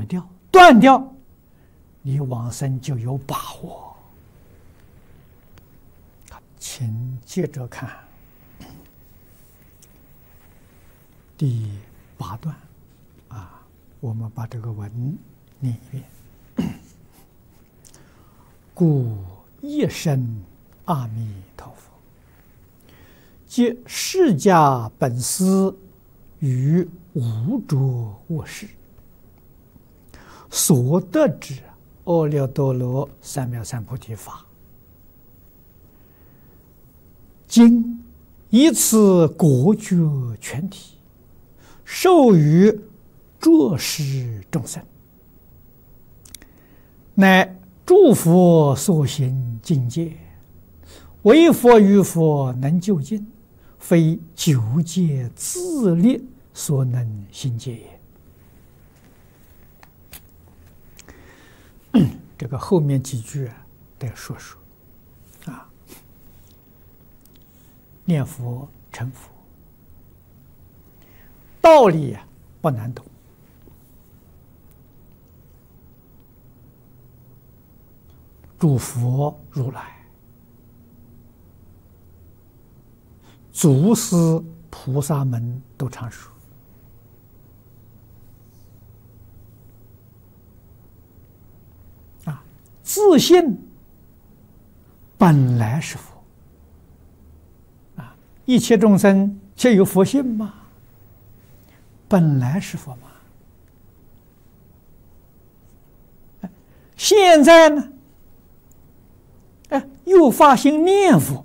掉，断掉，你往生就有把握。请接着看第8段啊，我们把这个文念一遍。故一生阿弥陀佛，即释迦本师于无着我事所得之阿耨多罗三藐三菩提法，今以此果觉全体，授予诸世众生，乃诸佛所行境界，唯佛与佛能究竟，非九界自力所能行解也。这个后面几句得说说啊。念佛成佛，道理不难懂。诸佛如来、祖师菩萨们都常说，自信本来是佛啊！一切众生皆有佛性嘛，本来是佛嘛。现在呢，又发心念佛，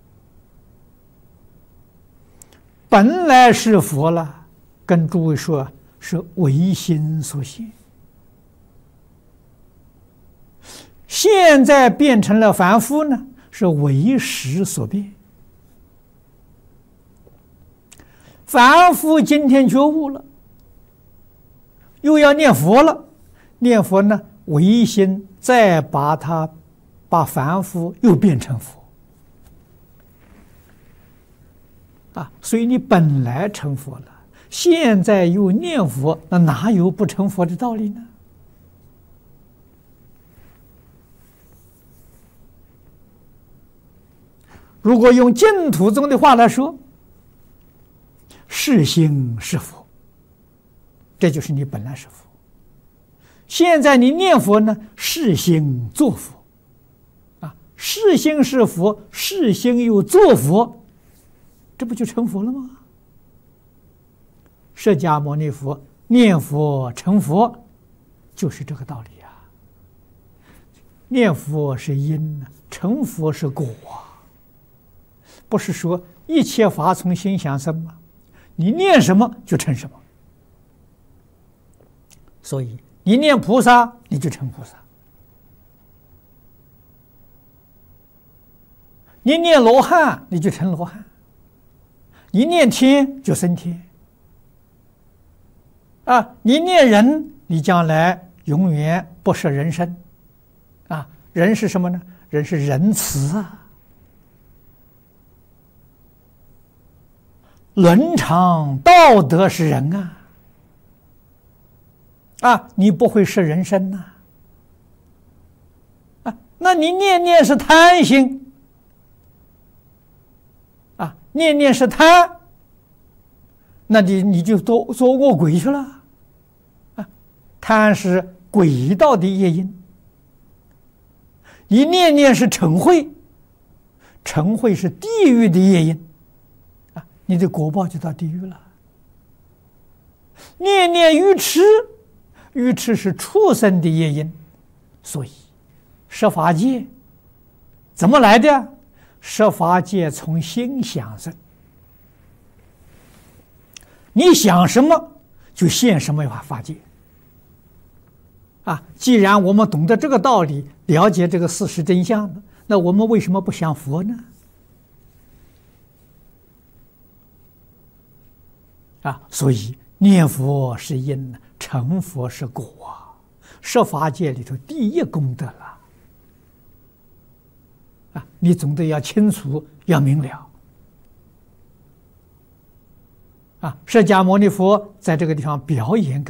本来是佛了，跟诸位说是唯心所现。现在变成了凡夫呢，是为识所变。凡夫今天觉悟了，又要念佛了，念佛呢，唯心再把凡夫又变成佛啊！所以你本来成佛了，现在又念佛，那哪有不成佛的道理呢？如果用净土宗的话来说，是心是佛，这就是你本来是佛。现在你念佛呢，是心作佛啊，是心是佛，是心又作佛，这不就成佛了吗？释迦牟尼佛念佛成佛，就是这个道理啊。念佛是因，成佛是果啊。不是说一切法从心想生吗？你念什么就成什么。所以你念菩萨，你就成菩萨；你念罗汉，你就成罗汉；你念天就升天。你念人，你将来永远不是人身。人是什么呢？人是仁慈啊。伦常道德是人你不会是人身呐那你念念是贪心念念是贪，那你就做恶鬼去了贪是鬼道的业因，你念念是嗔恚，嗔恚是地狱的业因。你的果报就到地狱了。念念愚痴，愚痴是畜生的业因，所以十法界怎么来的？十法界从心想生，你想什么就现什么法界既然我们懂得这个道理，了解这个事实真相了，那我们为什么不想佛呢？所以念佛是因，成佛是果十法界里头第一功德了你总得要清楚，要明了释迦牟尼佛在这个地方表演